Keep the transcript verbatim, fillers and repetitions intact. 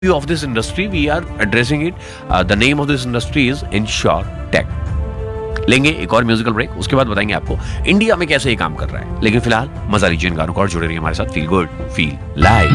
of this industry, we are addressing it. Uh, the name of this industry is InsurTech. लेंगे एक और musical break, उसके बाद बताएंगे आपको इंडिया में कैसे ये काम कर रहा है। लेकिन फिलहाल मजा लीजिए इन गानों को और जुड़े रहिए हमारे साथ। Feel good feel live.